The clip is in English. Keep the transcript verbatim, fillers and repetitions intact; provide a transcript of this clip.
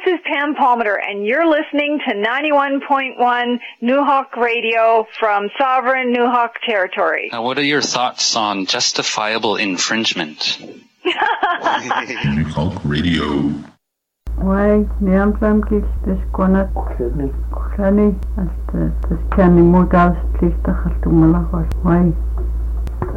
is Pam Palmater, and you're listening to ninety-one point one Nuhawk Radio from Sovereign Nuhawk Territory. Now, what are your thoughts on justifiable infringement? Nuhawk Radio. Why, Niamsam Kish, this Konat, Krani, as the Kenny Mugas, please the Hatumala. Why?